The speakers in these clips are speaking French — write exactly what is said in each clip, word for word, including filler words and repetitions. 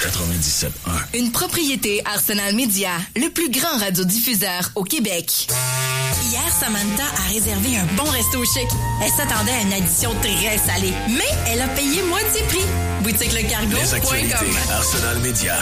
quatre-vingt-dix-sept un. Une propriété Arsenal Media, le plus grand radiodiffuseur au Québec. Hier, Samantha a réservé un bon resto chic. Elle s'attendait à une addition très salée, mais elle a payé moitié prix. boutique le cargo point com. Arsenal Media.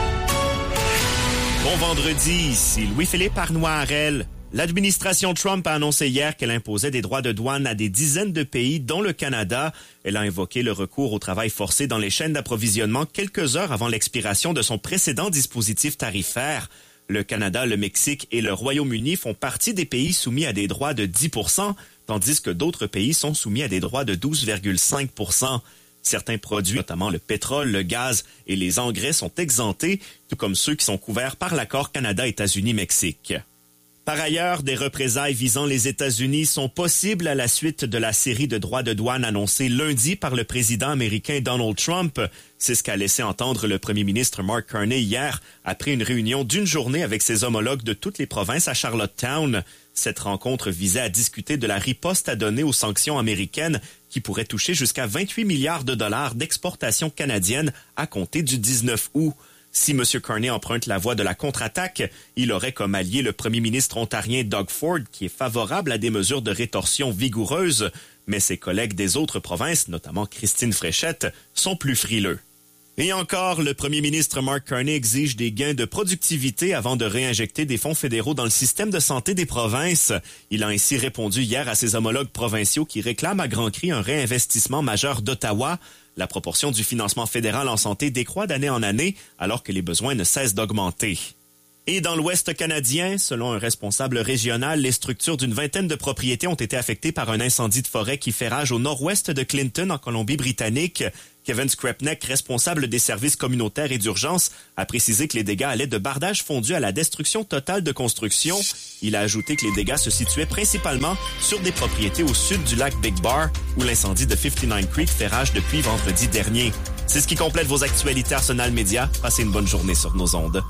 Bon vendredi, ici Louis-Philippe Arnois-Harel. L'administration Trump a annoncé hier qu'elle imposait des droits de douane à des dizaines de pays, dont le Canada. Elle a invoqué le recours au travail forcé dans les chaînes d'approvisionnement quelques heures avant l'expiration de son précédent dispositif tarifaire. Le Canada, le Mexique et le Royaume-Uni font partie des pays soumis à des droits de dix pour cent, tandis que d'autres pays sont soumis à des droits de douze virgule cinq pour cent. Certains produits, notamment le pétrole, le gaz et les engrais, sont exemptés, tout comme ceux qui sont couverts par l'accord Canada-États-Unis-Mexique. Par ailleurs, des représailles visant les États-Unis sont possibles à la suite de la série de droits de douane annoncés lundi par le président américain Donald Trump. C'est ce qu'a laissé entendre le premier ministre Mark Carney hier, après une réunion d'une journée avec ses homologues de toutes les provinces à Charlottetown. Cette rencontre visait à discuter de la riposte à donner aux sanctions américaines qui pourraient toucher jusqu'à vingt-huit milliards de dollars d'exportations canadiennes à compter du dix-neuf août. Si M. Carney emprunte la voie de la contre-attaque, il aurait comme allié le premier ministre ontarien Doug Ford, qui est favorable à des mesures de rétorsion vigoureuses, mais ses collègues des autres provinces, notamment Christine Fréchette, sont plus frileux. Et encore, le premier ministre Mark Carney exige des gains de productivité avant de réinjecter des fonds fédéraux dans le système de santé des provinces. Il a ainsi répondu hier à ses homologues provinciaux qui réclament à grands cris un réinvestissement majeur d'Ottawa. La proportion du financement fédéral en santé décroît d'année en année, alors que les besoins ne cessent d'augmenter. Et dans l'Ouest canadien, selon un responsable régional, les structures d'une vingtaine de propriétés ont été affectées par un incendie de forêt qui fait rage au nord-ouest de Clinton, en Colombie-Britannique. Kevin Skrepnek, responsable des services communautaires et d'urgence, a précisé que les dégâts allaient de bardage fondu à la destruction totale de construction. Il a ajouté que les dégâts se situaient principalement sur des propriétés au sud du lac Big Bar, où l'incendie de cinquante-neuf Creek fait rage depuis vendredi dernier. C'est ce qui complète vos actualités Arsenal Media. Passez une bonne journée sur nos ondes.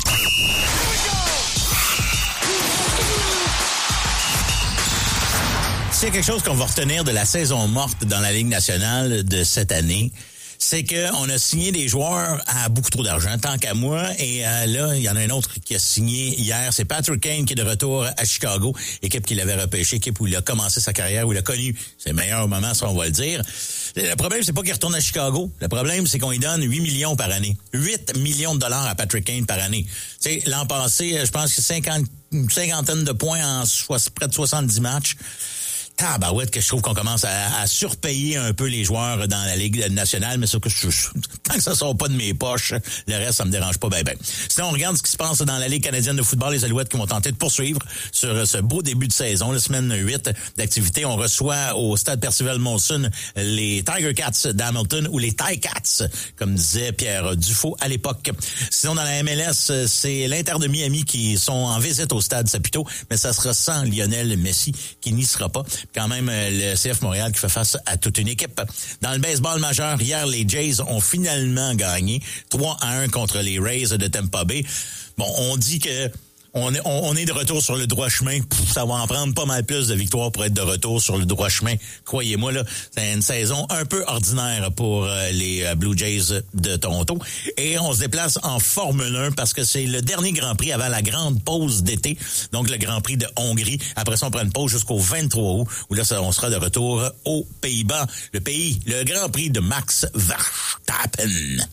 S'il y a quelque chose qu'on va retenir de la saison morte dans la Ligue nationale de cette année, c'est qu'on a signé des joueurs à beaucoup trop d'argent, tant qu'à moi. Et euh, là, il y en a un autre qui a signé hier. C'est Patrick Kane qui est de retour à Chicago, équipe qu'il avait repêché, équipe où il a commencé sa carrière, où il a connu ses meilleurs moments, ça on va le dire. Le problème, c'est pas qu'il retourne à Chicago. Le problème, c'est qu'on lui donne huit millions par année. huit millions de dollars à Patrick Kane par année. Tu sais, l'an passé, je pense que cinquante, une cinquantaine de points en so, près de soixante-dix matchs. Tabarouette que je trouve qu'on commence à, à surpayer un peu les joueurs dans la Ligue nationale, mais ça que je, tant que ça sort pas de mes poches, le reste, ça me dérange pas ben ben. Sinon, on regarde ce qui se passe dans la Ligue canadienne de football, les Alouettes qui vont tenter de poursuivre sur ce beau début de saison, la semaine huit d'activité. On reçoit au stade Percival Molson les Tiger Cats d'Hamilton ou les Ticats, comme disait Pierre Dufault à l'époque. Sinon, dans la M L S, c'est l'Inter de Miami qui sont en visite au stade Saputo, mais ça sera sans Lionel Messi qui n'y sera pas. Quand même, le C F Montréal qui fait face à toute une équipe. Dans le baseball majeur, hier, les Jays ont finalement gagné trois à un contre les Rays de Tampa Bay. Bon, on dit que on est, on est de retour sur le droit chemin. Pff, ça va en prendre pas mal plus de victoires pour être de retour sur le droit chemin. Croyez-moi, là, c'est une saison un peu ordinaire pour euh, les euh, Blue Jays de Toronto. Et on se déplace en Formule un parce que c'est le dernier Grand Prix avant la grande pause d'été. Donc, le Grand Prix de Hongrie. Après ça, on prend une pause jusqu'au vingt-trois août, où là, ça, on sera de retour aux Pays-Bas. Le pays, le Grand Prix de Max Verstappen.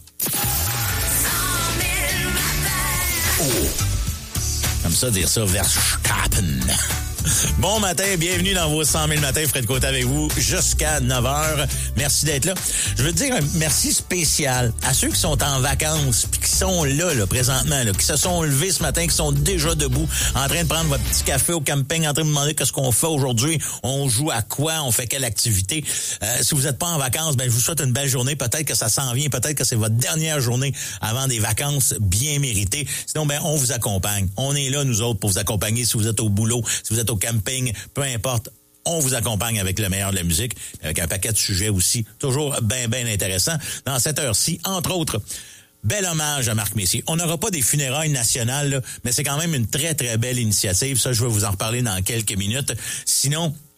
Oh! Comme ça, dire ça, Verstappen. Bon matin, bienvenue dans vos cent mille matins. Fred Côté avec vous jusqu'à neuf heures. Merci d'être là. Je veux dire un merci spécial à ceux qui sont en vacances puis qui sont là, là présentement, là, qui se sont levés ce matin, qui sont déjà debout, en train de prendre votre petit café au camping, en train de me demander qu'est-ce qu'on fait aujourd'hui, on joue à quoi, on fait quelle activité. Euh, si vous n'êtes pas en vacances, ben je vous souhaite une belle journée. Peut-être que ça s'en vient, peut-être que c'est votre dernière journée avant des vacances bien méritées. Sinon, ben on vous accompagne. On est là, nous autres, pour vous accompagner si vous êtes au boulot, si vous êtes au camping, peu importe. On vous accompagne avec le meilleur de la musique, avec un paquet de sujets aussi, toujours bien, bien intéressants. Dans cette heure-ci, entre autres, bel hommage à Marc Messier. On n'aura pas des funérailles nationales, là, mais c'est quand même une très, très belle initiative. Ça, je vais vous en reparler dans quelques minutes. Sinon,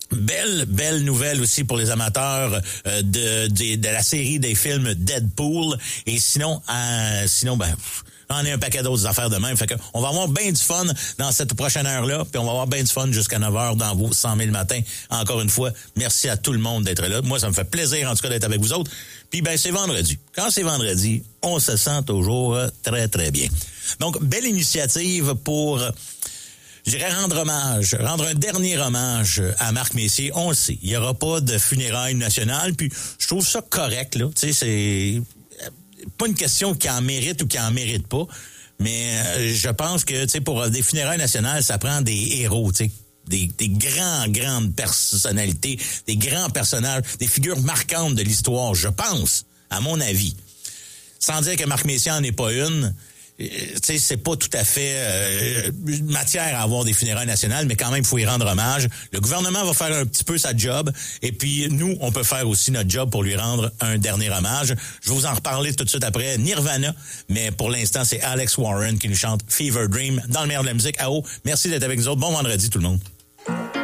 Belle, belle nouvelle aussi pour les amateurs euh, de, de de la série des films Deadpool. Et sinon, euh, sinon ben... on a un paquet d'autres affaires de même. Fait que on va avoir bien du fun dans cette prochaine heure-là. Puis on va avoir bien du fun jusqu'à neuf heures dans vos cent mille matins. Encore une fois, merci à tout le monde d'être là. Moi, ça me fait plaisir en tout cas d'être avec vous autres. Puis ben c'est vendredi. Quand c'est vendredi, on se sent toujours très, très bien. Donc, belle initiative pour... Je dirais rendre hommage, rendre un dernier hommage à Marc Messier. On le sait, il n'y aura pas de funérailles nationales, puis je trouve ça correct, là. Tu sais, c'est pas une question qui en mérite ou qui en mérite pas, mais je pense que, tu sais, pour des funérailles nationales, ça prend des héros, tu sais. Des, des grands, grandes personnalités, des grands personnages, des figures marquantes de l'histoire, je pense, à mon avis. Sans dire que Marc Messier en est pas une, tu sais, c'est pas tout à fait euh, matière à avoir des funérailles nationales, mais quand même, il faut y rendre hommage. Le gouvernement va faire un petit peu sa job, et puis nous, on peut faire aussi notre job pour lui rendre un dernier hommage. Je vais vous en reparler tout de suite après Nirvana, mais pour l'instant, c'est Alex Warren qui nous chante Fever Dream dans le meilleur de la musique. Ah oh, merci d'être avec nous autres. Bon vendredi tout le monde.